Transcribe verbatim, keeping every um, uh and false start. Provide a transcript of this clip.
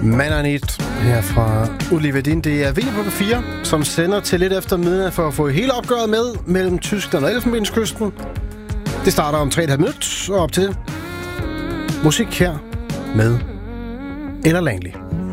Man er net her fra Oliverdin. Det er V på P fire, som sender til lidt efter midnat for at få hele opgøret med mellem Tyskland og Elfenbenskysten. Det starter om tre komma fem minutter og op til musik her med Ella Langley.